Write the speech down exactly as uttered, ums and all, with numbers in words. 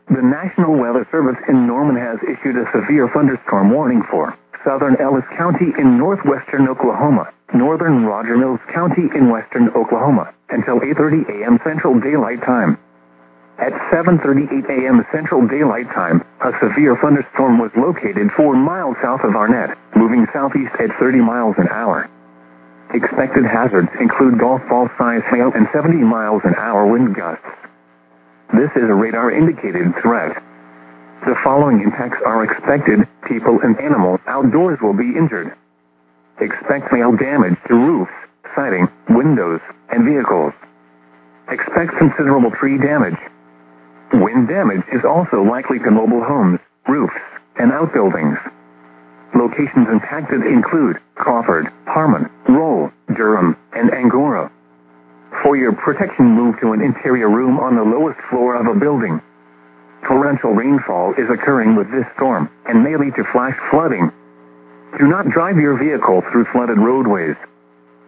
The National Weather Service in Norman has issued a severe thunderstorm warning for southern Ellis County in northwestern Oklahoma, northern Roger Mills County in western Oklahoma, until eight thirty a m Central Daylight Time. At seven thirty-eight a m Central Daylight Time, a severe thunderstorm was located four miles south of Arnett, moving southeast at thirty miles an hour. Expected hazards include golf ball-size hail and seventy miles an hour wind gusts. This is a radar-indicated threat. The following impacts are expected: people and animals outdoors will be injured. Expect hail damage to roofs, siding, windows, and vehicles. Expect considerable tree damage. Wind damage is also likely to mobile homes, roofs, and outbuildings. Locations impacted include Crawford, Harmon, Roll, Durham, and Angora. For your protection, move to an interior room on the lowest floor of a building. Torrential rainfall is occurring with this storm and may lead to flash flooding. Do not drive your vehicle through flooded roadways.